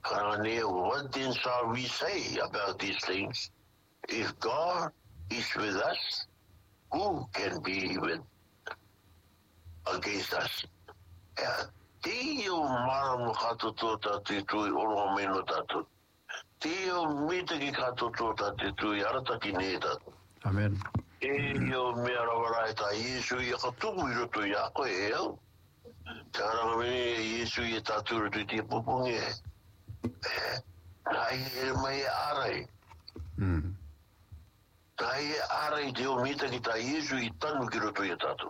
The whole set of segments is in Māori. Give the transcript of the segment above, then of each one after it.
What then shall we say about these things? If God is with us, who can be against us? Teo maramu katoto tatu tui oro meno tatu. Teo mitaki katoto tatu tui arataki ne tatu. Amen. Teo mea rawarai ta Yesu i katumu i roto i a koe e au. Taranga mene Yesu i tatu roto i te pupungi e. Nai e mai arai. Nai e arai teo mitaki ta Yesu i tanu ki roto i tatu.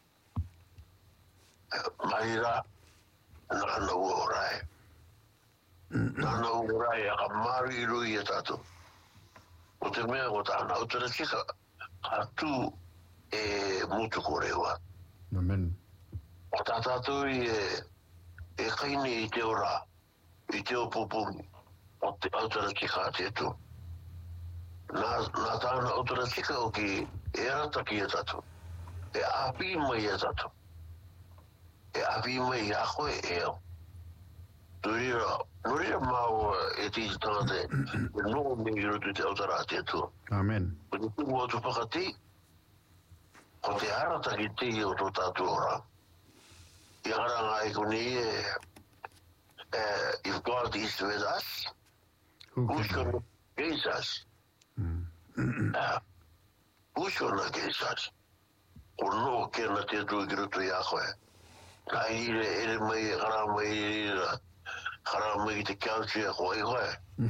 Mai ra. Nana uorai. Nana uorai a ka mari rui e tatu. O te mea o tāna utara tika a tū e mutu korewa. Amen. O tā tātou e kaini i te ora, i te o pupungi, o te utara tika a te tu. Nā tāna utara tika o ki e arataki e tatu. E api mai e tatu. E api mai a koe e au. Nurira mau e ti tangate e no me irutu te autara te tu. Amen. O te tumu o tu pakati, o te arataki te i o tō tātou ora. I haranga e kuni if God is with us, who's going to against us? Who's going to against us? O no kena te tu i kirutu i a koe. Ka ere mai e kara mai ira. Kara mai te kauti a koe koe.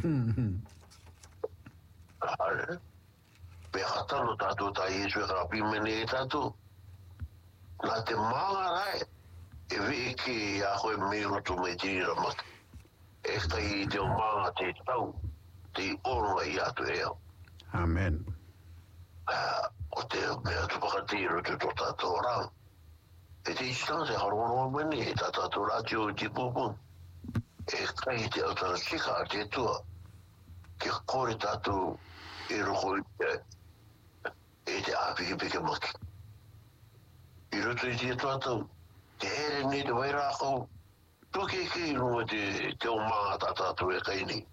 Pe hatano tātou tā Yesu e ka pimene e tātou. Nā te maanga rai. E vi ki a koe me roto mai tira maki. E kai te o maanga te tau. Te oronga i atu e au. Amen. O te mea tupakati roto tō tātou rang. E te istang te harono mani e tā tātou ratio i te pupun. E kai te autara tika a te tua. Ke kore tātou e roko e te api pike maki. I roto i te tātou, te ere ni te wairākau, tuke ki runga te o maa tā tātou e kai ni.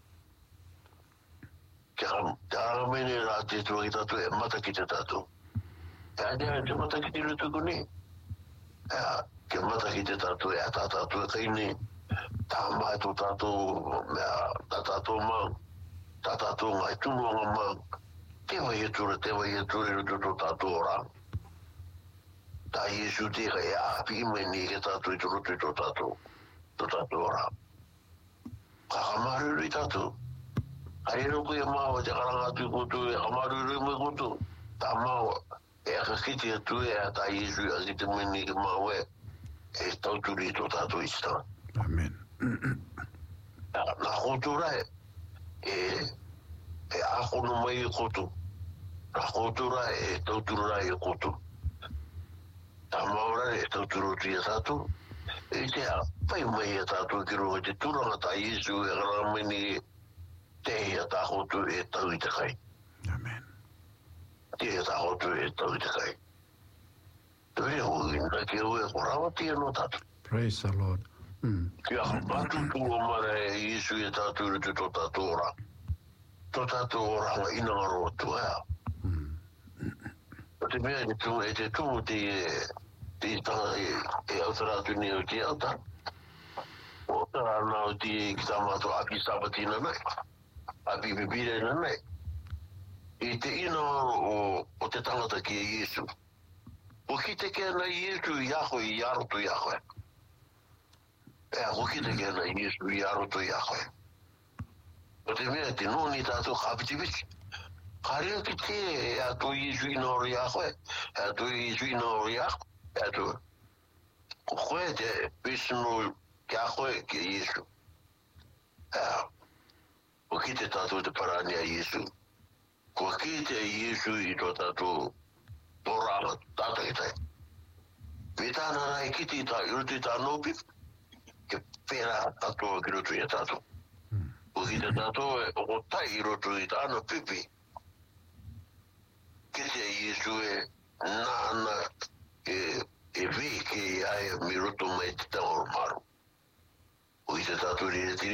Te aramene rā te tua ki tātou e mata ki te tātou. E anea te mata ki te roto kuni. Ke mata ki te tātou e a tā tātou e kai ni. Tā mai tō tātou tā tātou mang, tā tātou ngai tunuanga mang, te wai e ture roto tō tātou orang. Tā Yesu te kai api mai ni ke tātou i tō roto i tō tātou orang. Ka kamaruru i tātou. Hai roko e mawa te karanga atu i koto e kamaruru i mai koto. Tā mawa e akakiti atu e a tā Yesu a ki te mai ni ke mawa e tauturi i tō tātou i stana. Amen. Nā koutura e akono mai e koto. Nā koutura e tautura e koto. Tā maura e tauturo tu e tātou. E te pai mai e tātou ki roa te turanga tā Yesu e karameni te e tā koutu e tau i te kai. Amen. Te e tā koutu e tau i te kai. Ture hui na ke ue korawa tia no tātou. Praise the Lord. Kia batu tua mara e Yesu e tātou rutu tō tātou ora. Tō tātou ora hanga ina ngaro atu ea. O te mea e te tumu te tanga e autara atu ni o te auta. O tara ana o te ki tā mātou api sabatina nei. Api bibire na nei. I te ina o te tangata ki e Yesu. O ki te kea na Yesu i ako i aroto i ako e. E a hoki te kena i Yesu i aroto i akoe. O te mea te noni tātou kapitiwiti. Karea ki te e ato Yesu i nori akoe. E ato Yesu i nori akoe. E ato. Ko koe te personal ki akoe ki Yesu. O ki te tātou te parani a Yesu. Ko ki te Yesu i tō tātou tōranga tātai. Me tāna rai kiti tā iruti tā nopi. Ke pera tātou ki roto i a tātou. O ki te tātou e o tai i roto i tāna pipi. Ki te Yesu e nāna e vi ki ai mi roto mai te tau maru. O ki te tātou i